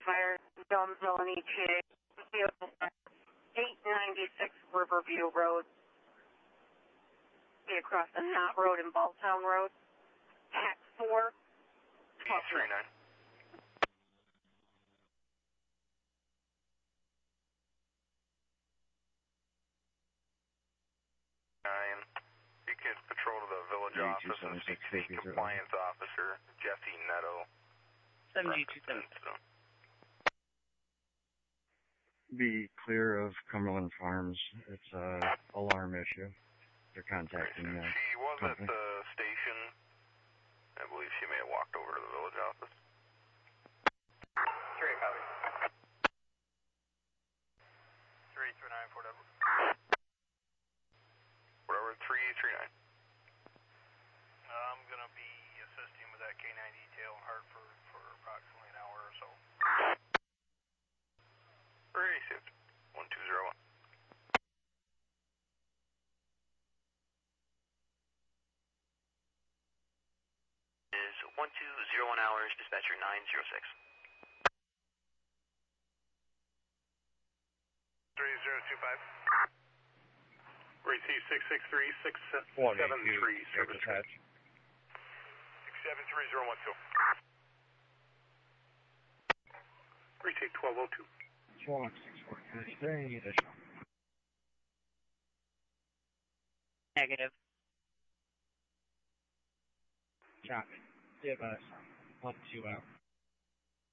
fire, Gumsville and ETA. 896 Riverview Road. Be across the Knott Road and Balltown Road. Pack 4. B39. You can patrol to the village office and speak to the compliance officer, Jesse Netto. 7227. Be clear of Cumberland Farms. It's a alarm issue. They're contacting She was company. at the station. I believe she may have walked over to the village office. 3 copy. 3394 Whatever, 339. I'm going to be assisting with that K9 detail in Hartford for approximately an hour or so. Received. 1201. Is 1201 hours, dispatcher 906. 3025. Receive 663-673 service track. 673012. Retake 1202. Fox 64. Any additional? Negative. Copy. Give us 1 2 hours.